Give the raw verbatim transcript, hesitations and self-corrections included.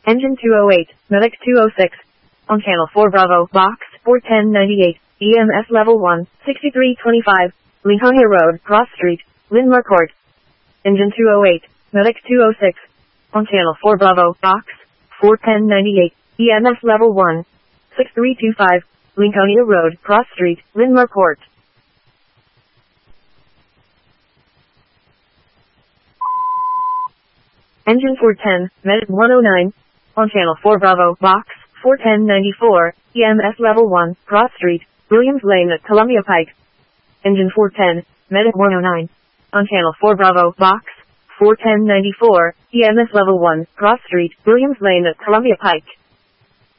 Engine two oh eight, Medic two oh six. On Channel four Bravo, Box four ten ninety-eight, E M S Level one, sixty-three twenty-five, Lincolnia Road, Cross Street, Lindmore Court. Engine two oh eight, Medic two oh six. On Channel four Bravo, Box four ten ninety-eight, E M S Level one, sixty-three twenty-five, Lincolnia Road, Cross Street, Lindmore Court. Engine four ten, Medic one oh nine. On Channel four Bravo, Box four ten ninety-four, E M S Level one, Cross Street, Williams Lane at Columbia Pike. Engine four ten, Medic one oh nine. On Channel four Bravo, Box four ten ninety-four, E M S Level one, Cross Street, Williams Lane at Columbia Pike.